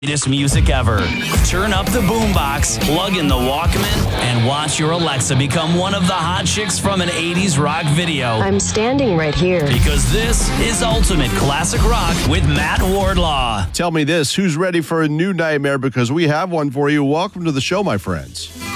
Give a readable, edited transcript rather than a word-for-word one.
Greatest music ever. Turn up the boombox, plug in the Walkman, and watch your Alexa become one of the hot chicks from an 80s rock video. I'm standing right here. Because this is Ultimate Classic Rock with Matt Wardlaw. Tell me this, who's ready for a new nightmare? Because we have one for you. Welcome to the show, my friends.